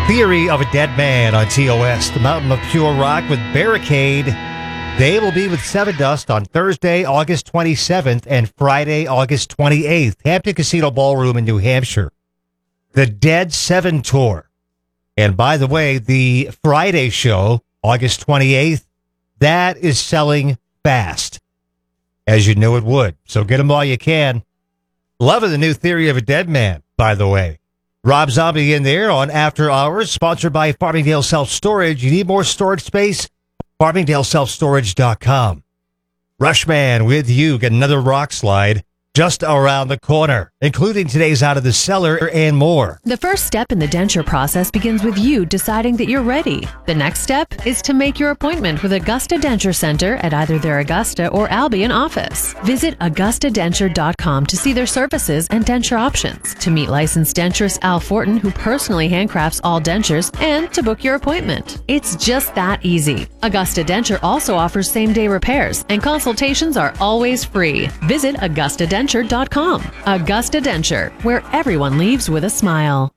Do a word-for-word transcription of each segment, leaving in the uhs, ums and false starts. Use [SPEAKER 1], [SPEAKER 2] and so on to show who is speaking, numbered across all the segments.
[SPEAKER 1] Theory of a Dead Man on T O S. The Mountain of Pure Rock with Barricade. They will be with Seven Dust on Thursday, August twenty-seventh and Friday, August twenty-eighth. Hampton Casino Ballroom in New Hampshire. The Dead Seven Tour. And by the way, the Friday show, August twenty-eighth, that is selling fast, as you knew it would. So get them while you can. Loving the new Theory of a Dead Man, by the way. Rob Zombie in there on After Hours, sponsored by Farmingdale Self Storage. You need more storage space? Farmingdale Self Storage dot com. Rushman with you. Get another rock slide just around the corner, including today's Out of the Cellar and more.
[SPEAKER 2] The first step in the denture process begins with you deciding that you're ready. The next step is to make your appointment with Augusta Denture Center at either their Augusta or Albion office. Visit Augusta Denture dot com to see their services and denture options, to meet licensed denturist Al Fortin, who personally handcrafts all dentures, and to book your appointment. It's just that easy. Augusta Denture also offers same-day repairs, and consultations are always free. Visit Augusta Denture dot com. Augusta Denture, where everyone leaves with a smile.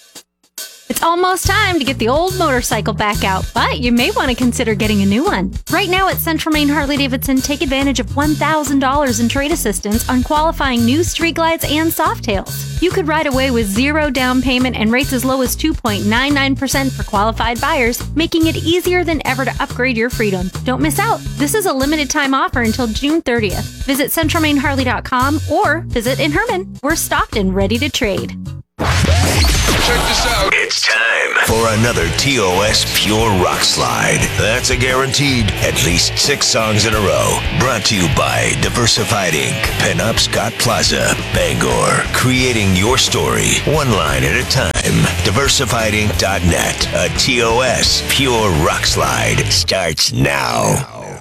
[SPEAKER 3] It's almost time to get the old motorcycle back out, but you may want to consider getting a new one. Right now at Central Maine Harley-Davidson, take advantage of one thousand dollars in trade assistance on qualifying new Street Glides and Softails. You could ride away with zero down payment and rates as low as two point nine nine percent for qualified buyers, making it easier than ever to upgrade your freedom. Don't miss out. This is a limited time offer until June thirtieth. Visit Central Maine Harley dot com or visit in Herman. We're stocked and ready to trade.
[SPEAKER 4] Check this out. It's time for another T O S Pure Rock Slide. That's a guaranteed at least six songs in a row. Brought to you by Diversified Incorporated. Pinup Scott Plaza, Bangor. Creating your story, one line at a time. Diversified Inc dot net. A T O S Pure Rock Slide starts now.